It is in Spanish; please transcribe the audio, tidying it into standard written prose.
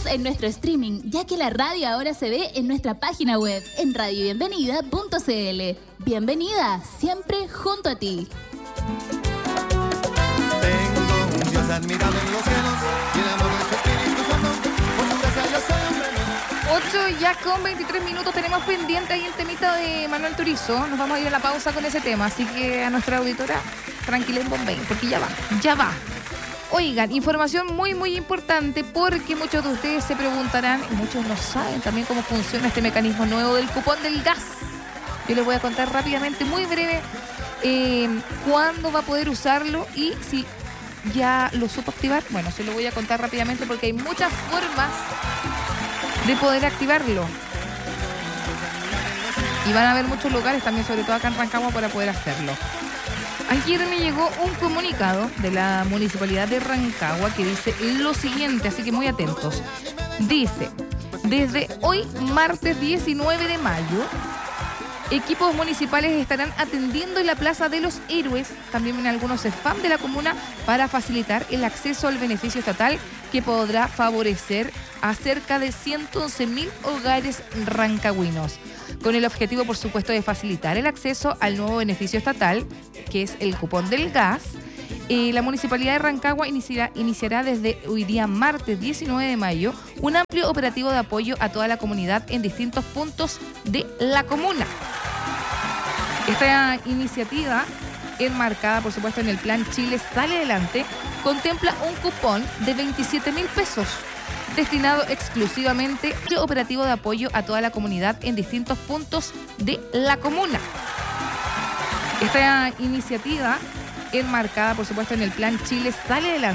Síguenos en nuestro streaming, ya que la radio ahora se ve en nuestra página web, en radiobienvenida.cl. Bienvenida, siempre junto a ti. Tengo un Dios admirable en los cielos y el amor de su Espíritu Santo. Por su gracia yo soy hombre. 8 ya con 23 minutos, tenemos pendiente ahí el temita de Manuel Turizo. Nos vamos a ir a la pausa con ese tema, así que a nuestra auditora, tranquila en Bombay, porque ya va. Oigan, información muy importante, porque muchos de ustedes se preguntarán, y muchos no saben también cómo funciona este mecanismo nuevo del cupón del gas. Yo les voy a contar rápidamente, muy breve, cuándo va a poder usarlo y si ya lo supo activar. Bueno, se lo voy a contar rápidamente porque hay muchas formas de poder activarlo. Y van a haber muchos lugares también, sobre todo acá en Rancagua, para poder hacerlo. Ayer me llegó un comunicado de la Municipalidad de Rancagua que dice lo siguiente, así que muy atentos. Dice, desde hoy, martes 19 de mayo, equipos municipales estarán atendiendo en la Plaza de los Héroes, también en algunos spam de la comuna, para facilitar el acceso al beneficio estatal que podrá favorecer a cerca de 111.000 hogares rancagüinos. Con el objetivo, por supuesto, de facilitar el acceso al nuevo beneficio estatal, que es el cupón del gas, la Municipalidad de Rancagua iniciará desde hoy día, martes 19 de mayo, un amplio operativo de apoyo a toda la comunidad en distintos puntos de la comuna. Esta iniciativa, enmarcada, por supuesto, en el Plan Chile Sale Adelante, contempla un cupón de 27.000 pesos, destinado exclusivamente al operativo de apoyo a toda la comunidad en distintos puntos de la comuna. Esta iniciativa, enmarcada, por supuesto, en el Plan Chile Sale Adelante,